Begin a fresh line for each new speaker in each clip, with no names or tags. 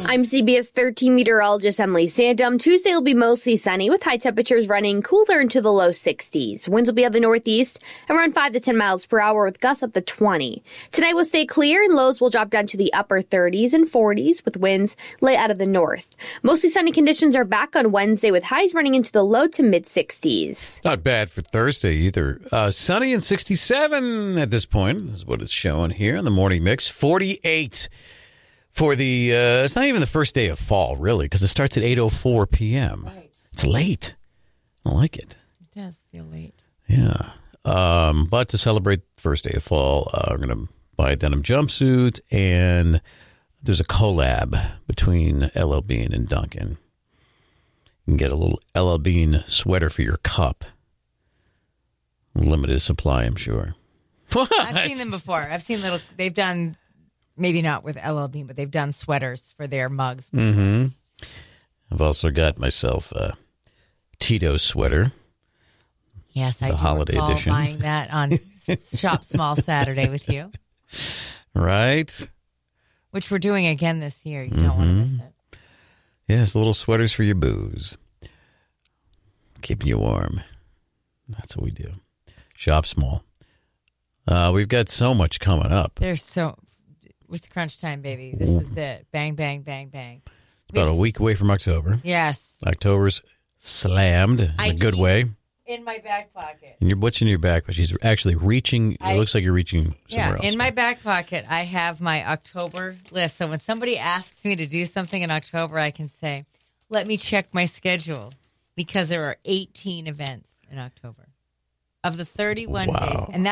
I'm CBS 13 meteorologist Emily Sandum. Tuesday will be mostly sunny with high temperatures running cooler into the low 60s. Winds will be out of the northeast and around 5 to 10 miles per hour with gusts up to 20. Tonight will stay clear and lows will drop down to the upper 30s and 40s with winds late out of the north. Mostly sunny conditions are back on Wednesday with highs running into the low to mid 60s.
Not bad for Thursday either. Sunny and 67 at this point is what it's showing here in the morning mix. 48. For the, it's not even the first day of fall, really, because it starts at 8:04 p.m.
Right.
It's late. I like it.
It does feel late.
Yeah. But to celebrate the first day of fall, we're going to buy a denim jumpsuit, and there's a collab between LL Bean and Duncan. You can get a little LL Bean sweater for your cup. Limited supply, I'm sure.
I've seen them before. They've done... Maybe not with LL Bean, but they've done sweaters for their mugs.
Mm-hmm. I've also got myself a Tito's sweater.
Yes, I
the
do
holiday
recall
edition.
buying that on Shop Small Saturday with you.
Right.
Which we're doing again this year. You don't want to miss it.
Yes, little sweaters for your booze. Keeping you warm. That's what we do. Shop Small. We've got so much coming up.
It's crunch time, baby. This is it. Bang, bang, bang, bang.
About a week away from October.
Yes.
October's slammed in a good way.
In my back pocket.
And what's in your back? But she's actually reaching. It looks like you're reaching somewhere else.
In my back pocket, I have my October list. So when somebody asks me to do something in October, I can say, let me check my schedule. Because there are 18 events in October. Of the 31 days. And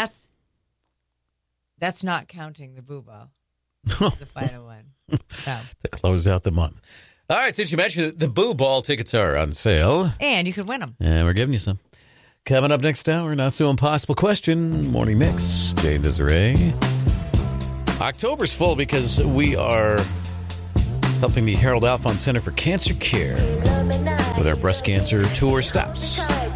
that's not counting the Boo Ball. The final one. So.
To close out the month. All right, since you mentioned it, the Boo Ball tickets are on sale.
And you could win them.
And we're giving you some. Coming up next hour, Not So Impossible Question, Morning Mix, Jay and Desiree. October's full because we are helping the Harold Alphonse Center for Cancer Care with our breast cancer tour stops.